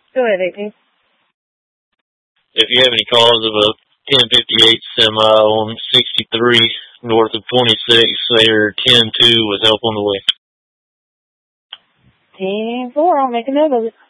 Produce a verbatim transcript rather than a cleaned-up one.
Go ahead, eighteen. If you have any calls of a ten fifty-eight semi on sixty-three north of twenty-six, they're ten two with help on the way. ten four, I'll make a note of it.